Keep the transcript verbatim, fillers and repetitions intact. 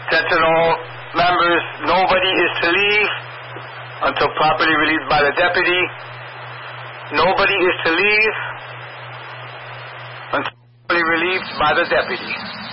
Attention all members, nobody is to leave until properly relieved by the deputy. Nobody is to leave until properly relieved by the deputy.